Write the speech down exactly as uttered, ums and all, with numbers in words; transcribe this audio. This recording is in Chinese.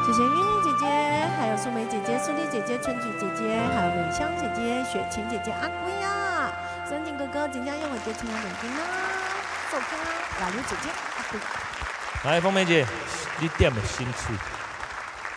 谢谢玉妮姐姐，还有素梅姐姐、苏丽姐姐、春菊姐姐，还有美香姐姐、雪晴姐姐、阿龟啊，三井哥哥、景家用我姐、青阳美金啊，走开啊，雅茹姐姐，阿龟。 来，凤梅姐，你点的新曲。